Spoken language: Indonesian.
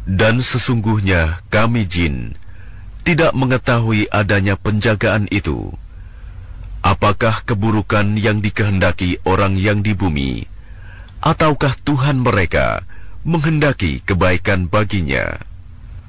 Dan sesungguhnya kami jin tidak mengetahui adanya penjagaan itu. Apakah keburukan yang dikehendaki orang yang di bumi, ataukah Tuhan mereka menghendaki kebaikan baginya?